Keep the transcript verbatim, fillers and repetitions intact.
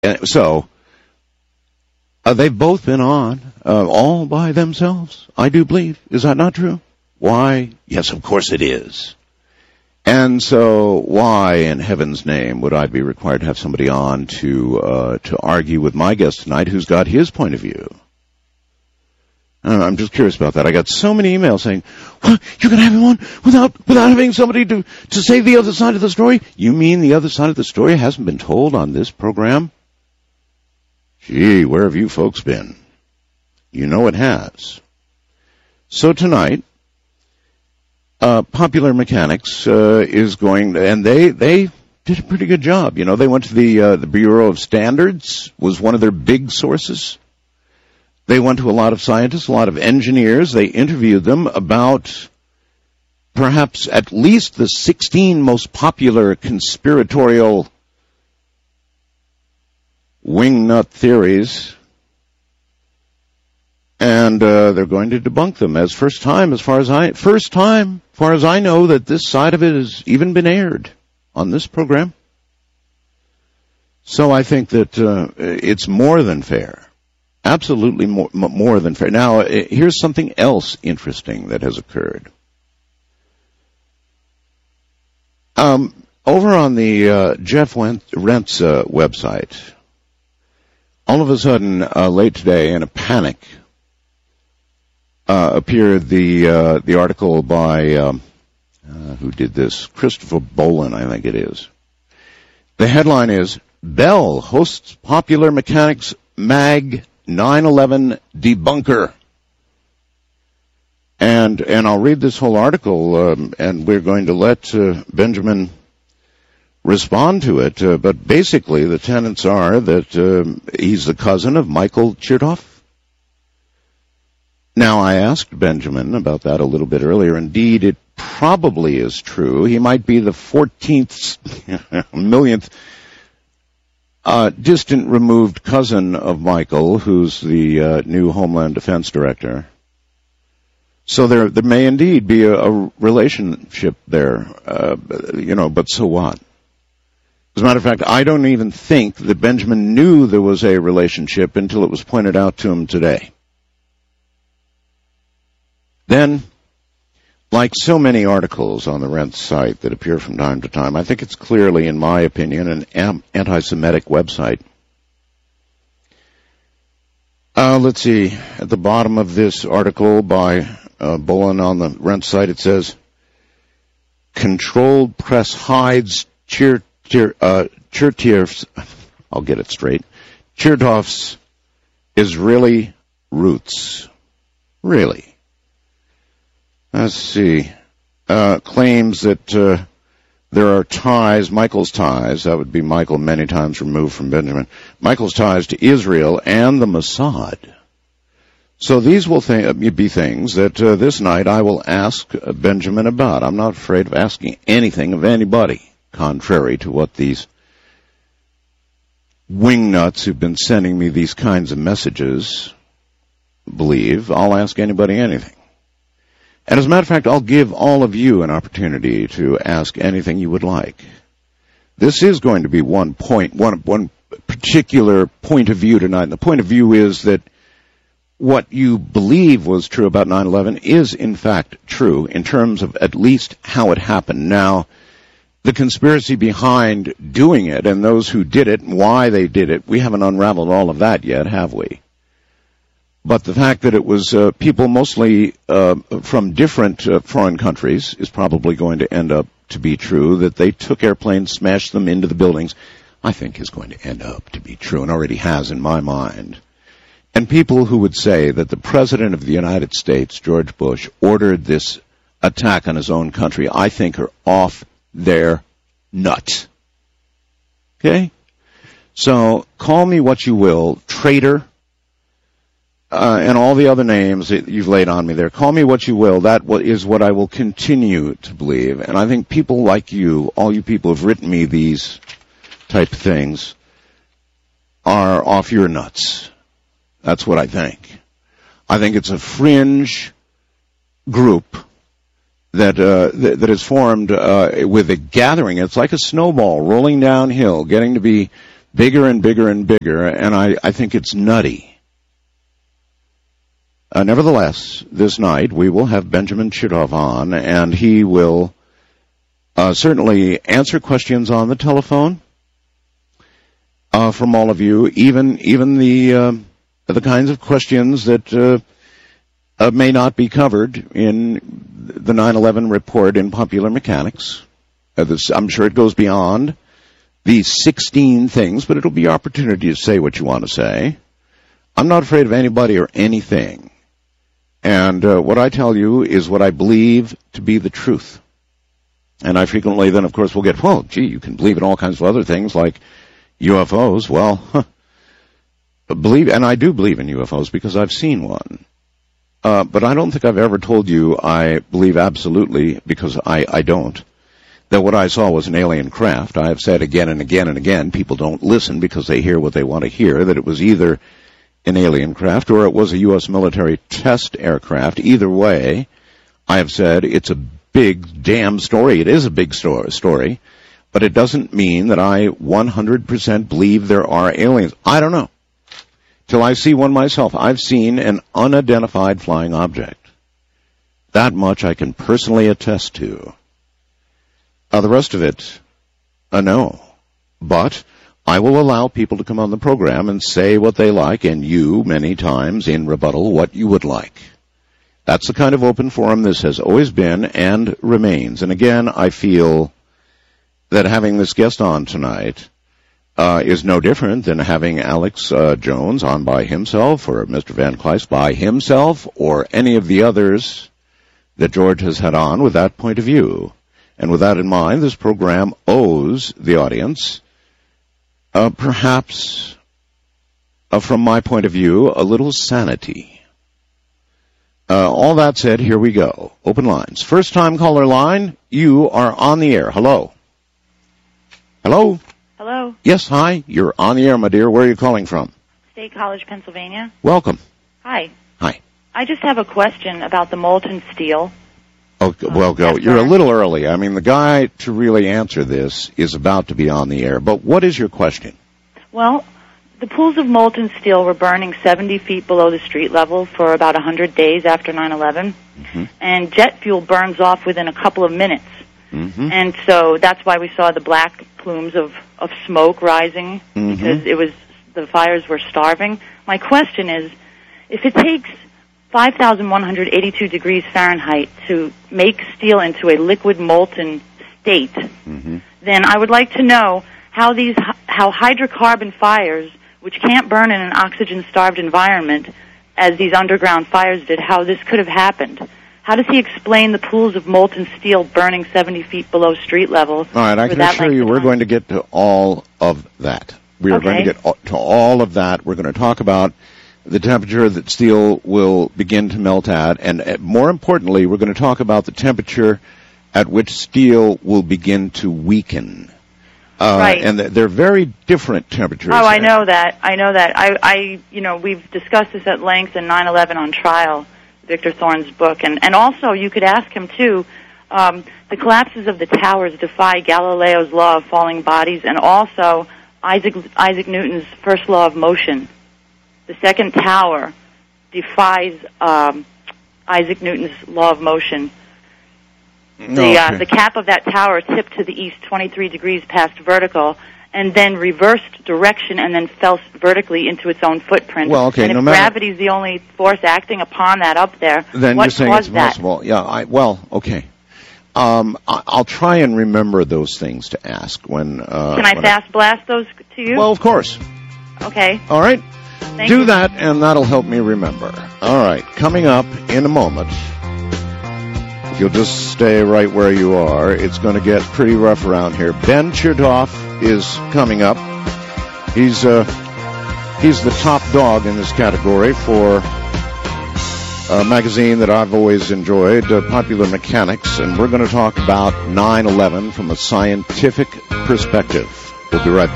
And so, uh, they've both been on, uh, all by themselves, I do believe. Is that not true? Why? Yes, of course it is. And so, why in heaven's name would I be required to have somebody on to uh, to argue with my guest tonight who's got his point of view? Uh, I'm just curious about that. I got so many emails saying, "What? You're going to have him on without without having somebody to to say the other side of the story?" You mean the other side of the story hasn't been told on this program? Gee, where have you folks been? You know it has. So tonight, Uh, Popular Mechanics uh, is going, and they they did a pretty good job. You know, they went to the uh, the Bureau of Standards, was one of their big sources. They went to a lot of scientists, a lot of engineers. They interviewed them about perhaps at least the sixteen most popular conspiratorial wingnut theories. And uh, they're going to debunk them as first time, as far as I first time, as far as I know, that this side of it has even been aired on this program. So I think that uh, it's more than fair, absolutely more, more than fair. Now, here's something else interesting that has occurred. Um, over on the uh, Jeff Rense uh, website, all of a sudden, uh, late today, in a panic, Uh, appeared the uh, the article by um, uh, who did this? Christopher Bolin, I think it is. The headline is Bell hosts Popular Mechanics Mag nine eleven debunker, and and I'll read this whole article, um, and we're going to let uh, Benjamin respond to it. Uh, but basically, the tenets are that uh, he's the cousin of Michael Chertoff. Now, I asked Benjamin about that a little bit earlier. Indeed, it probably is true. He might be the fourteenth, millionth uh, distant removed cousin of Michael, who's the uh, new Homeland Defense Director. So there, there may indeed be a, a relationship there, uh, you know, but so what? As a matter of fact, I don't even think that Benjamin knew there was a relationship until it was pointed out to him today. Then, like so many articles on the Rense site that appear from time to time, I think it's clearly, in my opinion, an am- anti-Semitic website. Uh, let's see, at the bottom of this article by uh, Bolin on the Rense site, it says, Controlled Press hides Cheer, cheer, uh, Chertoff's, I'll get it straight, Chertoff's Israeli roots. Really? Let's see. Uh, claims that uh, there are ties, Michael's ties, that would be Michael many times removed from Benjamin, Michael's ties to Israel and the Mossad. So these will th- be things that uh, this night I will ask uh, Benjamin about. I'm not afraid of asking anything of anybody, contrary to what these wingnuts who've been sending me these kinds of messages believe. I'll ask anybody anything. And as a matter of fact, I'll give all of you an opportunity to ask anything you would like. This is going to be one point, one, one particular point of view tonight. And the point of view is that what you believe was true about nine eleven is, in fact, true in terms of at least how it happened. Now, the conspiracy behind doing it and those who did it and why they did it, we haven't unraveled all of that yet, have we? But the fact that it was uh, people mostly uh, from different uh, foreign countries is probably going to end up to be true. That they took airplanes, smashed them into the buildings, I think is going to end up to be true and already has in my mind. And people who would say that the President of the United States, George Bush, ordered this attack on his own country, I think are off their nut. Okay? So call me what you will, traitor, Uh, and all the other names that you've laid on me there. Call me what you will. That is what I will continue to believe. And I think people like you, all you people who have written me these type of things, are off your nuts. That's what I think. I think it's a fringe group that uh, that, that is formed uh, with a gathering. It's like a snowball rolling downhill, getting to be bigger and bigger and bigger, and I, I think it's nutty. Uh, nevertheless, this night we will have Benjamin Chitoff on, and he will uh, certainly answer questions on the telephone uh, from all of you, even even the uh, the kinds of questions that uh, uh, may not be covered in the nine eleven report in Popular Mechanics. Uh, this, I'm sure it goes beyond these sixteen things, but it'll be your opportunity to say what you want to say. I'm not afraid of anybody or anything. And uh, what I tell you is what I believe to be the truth. And I frequently then, of course, will get, well, gee, you can believe in all kinds of other things like U F Os. Well, huh, believe, and I do believe in U F Os because I've seen one. Uh, but I don't think I've ever told you I believe absolutely, because I, I don't, that what I saw was an alien craft. I have said again and again and again, people don't listen because they hear what they want to hear, that it was either an alien craft or it was a U S military test aircraft. Either way, I have said it's a big damn story. It is a big story, but it doesn't mean that I one hundred percent believe there are aliens. I don't know. Till I see one myself. I've seen an unidentified flying object. That much I can personally attest to. Uh, the rest of it, uh, no. But I will allow people to come on the program and say what they like, and you, many times, in rebuttal, what you would like. That's the kind of open forum this has always been and remains. And again, I feel that having this guest on tonight uh, is no different than having Alex uh, Jones on by himself, or Mister Van Kleist by himself, or any of the others that George has had on with that point of view. And with that in mind, this program owes the audience Uh, perhaps, uh, from my point of view, a little sanity. Uh, all that said, here we go. Open lines. First time caller line, you are on the air. Hello. Hello? Hello. Yes, hi. You're on the air, my dear. Where are you calling from? State College, Pennsylvania. Welcome. Hi. Hi. I just have a question about the molten steel. Oh, well, go. You're a little early. I mean, the guy to really answer this is about to be on the air. But what is your question? Well, the pools of molten steel were burning seventy feet below the street level for about one hundred days after nine eleven. Mm-hmm. And jet fuel burns off within a couple of minutes. Mm-hmm. And so that's why we saw the black plumes of, of smoke rising, mm-hmm. because it was the fires were starving. My question is, if it takes five thousand one hundred eighty-two degrees Fahrenheit to make steel into a liquid molten state, mm-hmm. then I would like to know how these how hydrocarbon fires, which can't burn in an oxygen-starved environment, as these underground fires did, how this could have happened. How does he explain the pools of molten steel burning seventy feet below street level? All right, I can assure you we're going to get to all of that. We are okay. going to get to all of that. We're going to talk about the temperature that steel will begin to melt at, and more importantly, we're going to talk about the temperature at which steel will begin to weaken. Uh, right. And they're very different temperatures. Oh, I know that. I know that. I, I, you know, we've discussed this at length in nine eleven on Trial, Victor Thorne's book, and, and also you could ask him too. Um, the collapses of the towers defy Galileo's law of falling bodies, and also Isaac Isaac Newton's first law of motion. The second tower defies um, Isaac Newton's law of motion. The, okay. uh, the cap of that tower tipped to the east twenty-three degrees past vertical, and then reversed direction and then fell vertically into its own footprint. Well, okay, and no if matter, gravity is the only force acting upon that up there, then what you're saying caused it's possible. that? Yeah, I, well, okay. Um, I, I'll try and remember those things to ask when. Uh, Can I when fast I, blast those to you? Well, of course. Okay. All right. Thank Do you. that, and that'll help me remember. All right. Coming up in a moment, if you'll just stay right where you are, it's going to get pretty rough around here. Ben Chitoff is coming up. He's uh, he's the top dog in this category for a magazine that I've always enjoyed, uh, Popular Mechanics, and we're going to talk about nine eleven from a scientific perspective. We'll be right back.